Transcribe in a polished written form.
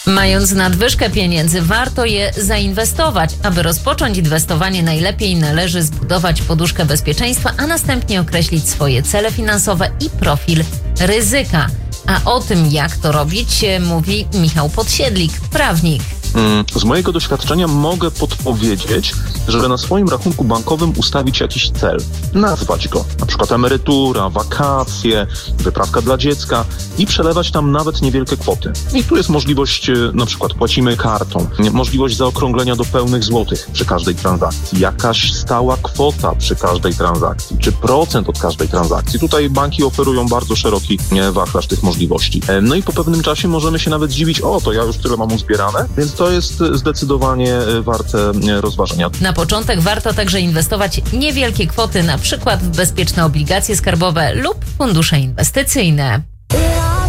Mając nadwyżkę pieniędzy, warto je zainwestować. Aby rozpocząć inwestowanie, najlepiej należy zbudować poduszkę bezpieczeństwa, a następnie określić swoje cele finansowe i profil ryzyka. A o tym, jak to robić, mówi Michał Podsiedlik, prawnik. Z mojego doświadczenia mogę podpowiedzieć, żeby na swoim rachunku bankowym ustawić jakiś cel. Nazwać go, na przykład emerytura, wakacje, wyprawka dla dziecka i przelewać tam nawet niewielkie kwoty. I tu jest możliwość, na przykład płacimy kartą, możliwość zaokrąglenia do pełnych złotych przy każdej transakcji, jakaś stała kwota przy każdej transakcji, czy procent od każdej transakcji. Tutaj banki oferują bardzo szeroki wachlarz tych możliwości. No i po pewnym czasie możemy się nawet dziwić, to ja już tyle mam uzbierane, więc to jest zdecydowanie warte rozważenia. Na początek warto także inwestować niewielkie kwoty, na przykład w bezpieczne obligacje skarbowe lub fundusze inwestycyjne.